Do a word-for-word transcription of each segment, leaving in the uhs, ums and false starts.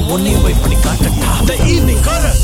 உன்னையும் போய் பண்ணி காட்டட்டா. The evening Korak.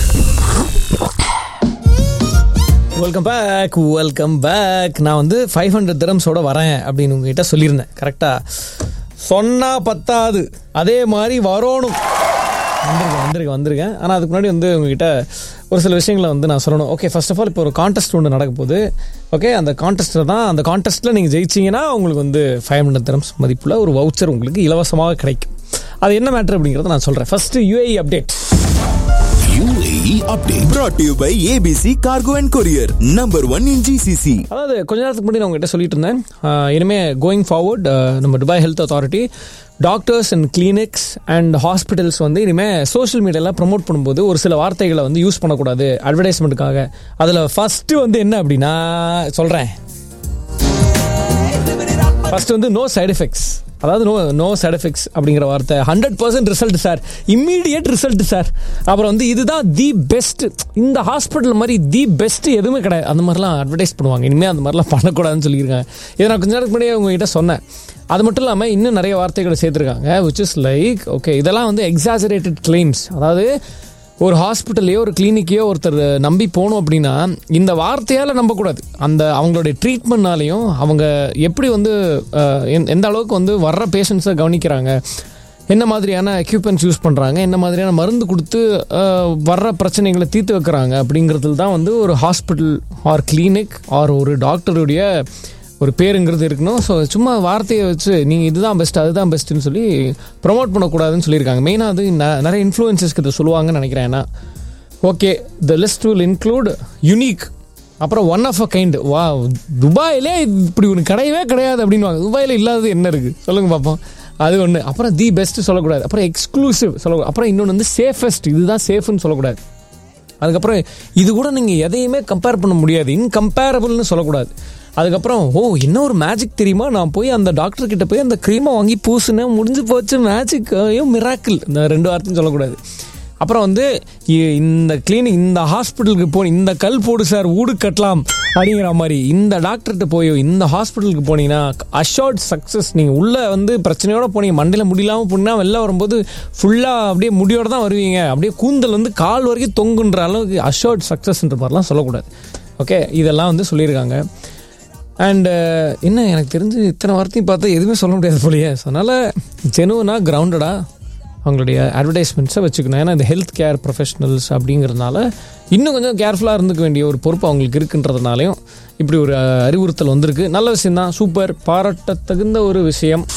Welcome back welcome back. நான் வந்து ஃபைவ் ஹண்ட்ரட் திரம்ஸோட வரேன் அப்படின்னு உங்ககிட்ட சொல்லியிருந்தேன். கரெக்டாக சொன்னா பத்தாது, அதே மாதிரி வரணும். வந்திருக்கேன் வந்திருக்கேன் வந்திருக்கேன் ஆனால் அதுக்கு முன்னாடி வந்து உங்ககிட்ட ஒரு சில விஷயங்களை வந்து நான் சொல்லணும். ஓகே, ஃபர்ஸ்ட் ஆஃப் ஆல் இப்போ ஒரு கான்டெஸ்ட் ஒன்று நடக்க போகுது. ஓகே, அந்த கான்டெஸ்ட்டில் தான் அந்த கான்டெஸ்ட்டில் நீங்கள் ஜெயிச்சிங்கன்னா உங்களுக்கு வந்து ஃபைவ் ஹண்ட்ரட் திரம்ஸ் மதிப்புள்ள ஒரு வவுச்சர் உங்களுக்கு இலவசமாக கிடைக்கும். அது என்ன மேட்ரு அப்படிங்கிறத நான் சொல்கிறேன். First UAE update. U A E update brought to you by A B C Cargo and Courier, number one in G C C. அதாவது கொஞ்ச நேரத்துக்கு முன்னாடி நான் உங்ககிட்ட சொல்லிட்டு இருந்தேன், இனிமேல் கோயிங் ஃபார்வர்ட் நம்ம Dubai health authority doctors and clinics and hospitals வந்து இனிமேல் சோஷியல் மீடியாவில் ப்ரமோட் பண்ணும்போது ஒரு சில வார்த்தைகளை வந்து யூஸ் பண்ணக்கூடாது அட்வர்டைஸ்மெண்ட்டுக்காக. அதில் ஃபஸ்ட்டு வந்து என்ன அப்படின்னா சொல்கிறேன். ஃபர்ஸ்ட் வந்து நோ சைடு எஃபெக்ட்ஸ். அதாவது நோ நோ சைடு எஃபெக்ட்ஸ் அப்படிங்கிற வார்த்தை hundred percent result sir, immediate result sir. அப்புறம் வந்து இதுதான் தி பெஸ்ட், இந்த ஹாஸ்பிட்டல் மாதிரி தி பெஸ்ட் எதுவுமே கிடையாது, அந்த மாதிரிலாம் அட்வர்டைஸ் பண்ணுவாங்க. இனிமேல் அந்த மாதிரிலாம் பண்ணக்கூடாதுன்னு சொல்லியிருக்காங்க. இதை நான் கொஞ்ச நேரத்துக்கு முன்னாடியே உங்ககிட்ட சொன்னேன். அது மட்டும் இல்லாமல் இன்னும் நிறைய வார்த்தைகளை சேர்த்துருக்காங்க, விச் இஸ் லைக் ஓகே இதெல்லாம் வந்து எக்ஸாஜரேட்டட் கிளைம்ஸ். அதாவது ஒரு ஹாஸ்பிட்டல்லையோ ஒரு கிளினிக்கையோ ஒருத்தர் நம்பி போகணும் அப்படின்னா இந்த வார்த்தையால் நம்பக்கூடாது. அந்த அவங்களுடைய ட்ரீட்மெண்ட்னாலையும் அவங்க எப்படி வந்து எந்த அளவுக்கு வந்து வர்ற பேஷண்ட்ஸை கவனிக்கிறாங்க, என்ன மாதிரியான எக்யூப்மெண்ட்ஸ் யூஸ் பண்ணுறாங்க, என்ன மாதிரியான மருந்து கொடுத்து வர்ற பிரச்சனைகளை தீர்த்து வைக்கிறாங்க அப்படிங்கிறதுல தான் வந்து ஒரு ஹாஸ்பிட்டல் ஆர் கிளினிக் ஆர் ஒரு டாக்டருடைய ஒரு பேருங்கிறது இருக்கணும். ஸோ சும்மா வார்த்தையை வச்சு நீங்கள் இதுதான் பெஸ்ட் அதுதான் பெஸ்ட்டுன்னு சொல்லி ப்ரொமோட் பண்ணக்கூடாதுன்னு சொல்லியிருக்காங்க. மெயினாக அது நிறைய இன்ஃப்ளூயன்சஸ்க்கு இதை சொல்லுவாங்கன்னு நினைக்கிறேன். ஏன்னா okay the list will include unique, அப்புறம் ஒன் ஆஃப் அ கைண்ட். வா, துபாயிலே இப்படி ஒன்று கிடையவே கிடையாது அப்படின்வாங்க. துபாயில் இல்லாதது என்ன இருக்குது சொல்லுங்கள் பார்ப்போம். அது ஒன்று. அப்புறம் தி பெஸ்ட் சொல்லக்கூடாது, அப்புறம் எக்ஸ்க்ளூசிவ் சொல்லக்கூடாது, அப்புறம் இன்னொன்று வந்து சேஃபஸ்ட், இதுதான் சேஃப்னு சொல்லக்கூடாது. அதுக்கப்புறம் இது கூட நீங்கள் எதையுமே கம்பேர் பண்ண முடியாது, இன்கம்பேரபிள்னு சொல்லக்கூடாது. அதுக்கப்புறம் ஓ என்ன ஒரு மேஜிக் தெரியுமா, நான் போய் அந்த டாக்டர் கிட்ட போய் அந்த க்ரீமை வாங்கி பூசுனேன், முடிஞ்சு போச்சு மேஜிக், ஐயோ மிராக்கிள், இந்த ரெண்டு வார்த்தையும் சொல்லக்கூடாது. அப்புறம் வந்து இந்த கிளினிக் இந்த ஹாஸ்பிட்டலுக்கு போய் இந்த கல் போடு சார் ஊடு கட்டலாம் அப்படிங்கிற மாதிரி இந்த டாக்டர்கிட்ட போய் இந்த ஹாஸ்பிட்டலுக்கு போனீங்கன்னா அஷோர்ட் சக்ஸஸ். நீங்கள் உள்ளே வந்து பிரச்சனையோட போனீங்க, மண்டையில் முடியலாமல் போனீங்கன்னா வெளில வரும்போது ஃபுல்லாக அப்படியே முடியோடு தான் வருவீங்க, அப்படியே கூந்தல் வந்து கால் வரைக்கும் தொங்குன்ற அளவுக்கு அஷோர்ட் சக்ஸஸ்ன்ற மாதிரிலாம் சொல்லக்கூடாது. ஓகே, இதெல்லாம் வந்து சொல்லியிருக்காங்க. அண்டு என்ன எனக்கு தெரிஞ்சு இத்தனை வார்த்தையும் பார்த்தா எதுவுமே சொல்ல முடியாது போலையே. ஸோ அதனால் ஜெனுவனாக கிரவுண்டடாக அவங்களுடைய அட்வர்டைஸ்மெண்ட்ஸை வச்சுக்கணும். ஏன்னா இந்த ஹெல்த் கேர் ப்ரொஃபஷனல்ஸ் அப்படிங்கிறதுனால இன்னும் கொஞ்சம் கேர்ஃபுல்லாக இருந்துக்க வேண்டிய ஒரு பொறுப்பு அவங்களுக்கு இருக்குன்றதுனாலையும் இப்படி ஒரு அறிவுறுத்தல் வந்திருக்கு. நல்ல விஷயம்தான், சூப்பர், பாராட்ட தகுந்த ஒரு விஷயம்.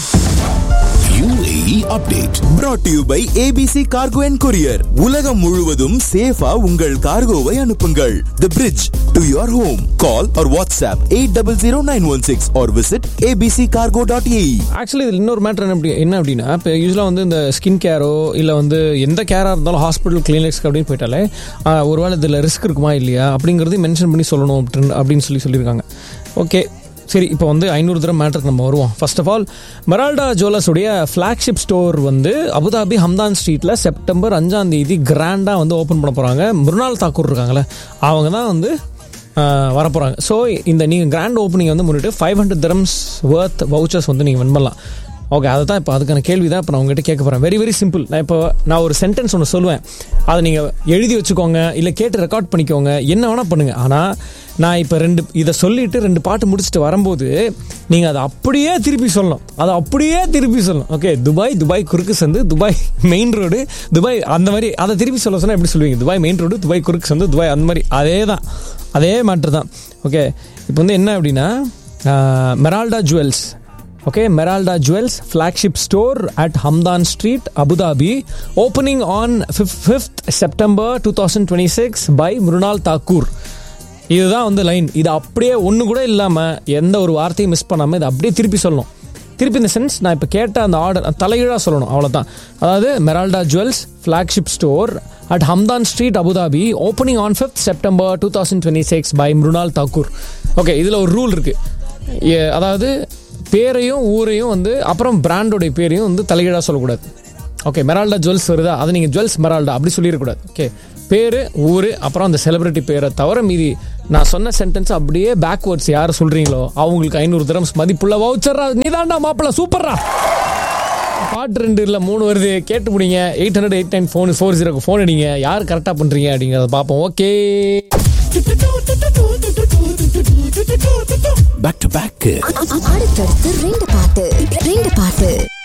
U A E update brought to you by A B C Cargo and Courier. உலகம் முழுவதும் சேஃபா உங்கள் கார்கோவை அனுப்புங்கள். The bridge to your home. Call or WhatsApp eight zero zero nine one six or visit a b c cargo dot a e. Actually இதில் இன்னொரு matter என்ன என்ன அப்படின்னா, இப்போ யூஸ்வலாக வந்து இந்த ஸ்கின் கேரோ இல்லை வந்து எந்த கேராக இருந்தாலும் ஹாஸ்பிட்டல் கிளினிக்ஸ்க்கு அப்படின்னு போயிட்டாலே ஒருவேளை இதில் ரிஸ்க் இருக்குமா இல்லையா அப்படிங்கிறதையும் மென்ஷன் பண்ணி சொல்லணும் அப்படின்னு சொல்லி சொல்லியிருக்காங்க. ஓகே சரி, இப்போ வந்து ஐநூறு தரம் மேட்டருக்கு நம்ம வருவோம். First of all Meralda ஜுவல்லர்ஸுடைய flagship store வந்து அபுதாபி ஹம்தான் ஸ்ட்ரீட்டில் செப்டம்பர் அஞ்சாம் தேதி கிராண்டாக வந்து ஓப்பன் பண்ண போகிறாங்க. மிருனால் தாக்கூர் இருக்காங்களே அவங்க தான் வந்து வரப்போகிறாங்க. ஸோ இந்த நீங்கள் கிராண்ட் ஓப்பனிங் வந்து முன்னிட்டு ஃபைவ் ஹண்ட்ரட் திரம்ஸ் வர்த் வவுச்சர்ஸ் வந்து நீங்கள் வின் பண்ணலாம். ஓகே, அதை தான் இப்போ அதுக்கான கேள்வி தான் இப்போ நான் உங்கள்கிட்ட கேட்க போகிறேன். Very very simple. நான் இப்போ நான் ஒரு சென்டென்ஸ் ஒன்று சொல்லுவேன், அதை நீங்கள் எழுதி வச்சுக்கோங்க, இல்லை கேட்டு ரெக்கார்ட் பண்ணிக்கோங்க, என்ன வேணால் பண்ணுங்கள். ஆனால் நான் இப்போ ரெண்டு இதை சொல்லிவிட்டு ரெண்டு பாட்டு முடிச்சுட்டு வரும்போது நீங்கள் அதை அப்படியே திருப்பி சொல்லணும், அதை அப்படியே திருப்பி சொல்லணும். ஓகே, துபாய் துபாய் குறுக்கு சந்து, துபாய் மெயின் ரோடு, துபாய் அந்த மாதிரி அதை திருப்பி சொல்ல சொன்னால் எப்படி சொல்லுவீங்க? துபாய் மெயின் ரோடு, துபாய் குறுக்கு சந்து, துபாய் அந்த மாதிரி அதே தான், அதே மேட்ரு தான். ஓகே, இப்போ வந்து என்ன அப்படின்னா Meralda jewels. Okay, Meralda Jewels flagship store at Hamdan Street, Abu Dhabi, opening on fifth September twenty twenty-six by Mrunal Thakur. இதுதான் வந்து லைன். இது அப்படியே ஒன்று கூட இல்லாமல் எந்த ஒரு வார்த்தையும் மிஸ் பண்ணாமல் இதை அப்படியே திருப்பி சொல்லணும். திருப்பி இந்த சென்ஸ் நான் இப்போ கேட்ட அந்த ஆர்டர் தலைகீழாக சொல்லணும், அவ்வளோதான். அதாவது Meralda jewels flagship store at Hamdan Street, Abu Dhabi, opening on fifth September twenty twenty-six by Mrunal Thakur. Okay, இதில் ஒரு ரூல் இருக்குது. அதாவது பேரையும் ஊரையும் வந்து அப்புறம் பிராண்டோடைய பேரையும் வந்து தலைகீழாக சொல்லக்கூடாது. ஓகே, மெரால்டா ஜுவல்ஸ் வருதா, அதை நீங்கள் ஜுவல்ஸ் மெரால்டா அப்படி சொல்லிடக்கூடாது. ஓகே, பேர் ஊர் அப்புறம் அந்த செலிபிரிட்டி பேரை தவிர மீதி நான் சொன்ன சென்டென்ஸ் அப்படியே பேக்வேர்ட்ஸ் யார் சொல்கிறீங்களோ அவங்களுக்கு ஐநூறு திரம்ஸ் மதிப்புள்ள வவுச்சர்ரா. நீ தான்டா மாப்பிள்ள, சூப்பர்ரா. பாட்டு ரெண்டு இல்லை மூணு வருது கேட்டு முடிங்க. Eight hundred eight nine phone four ஜீரோக்கு ஃபோன் அடிங்க. யார் கரெக்டாக பண்ணுறீங்க அப்படிங்கிறத பார்ப்போம். Okay, back to back. அடுத்தடுத்து ரெண்டு பாட்டு ரெண்டு பாட்டு